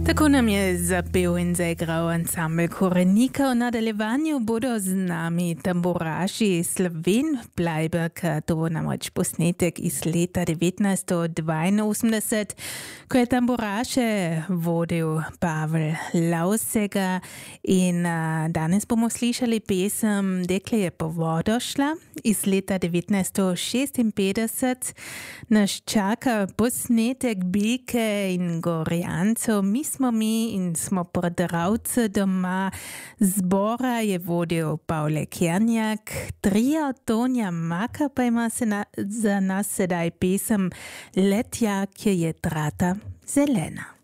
Tako nam je zapel in zaigral ansambl Korenika. V nadaljevanju bodo z nami tamburaši Sloven Bleiberg. To bo namreč posnetek iz leta 1982, ko je tamburaše vodil Pavel Lausega. In danes bomo slišali pesem Dekle je po vodo šla iz leta 1956. Naš čaka posnetek Bilke in Gorjancev. Mi in smo prodravci doma. Zbora je vodil Pavle Kernjak, trio Tonja Maka pa ima za nas sedaj pesem Letja, ki je trata zelena.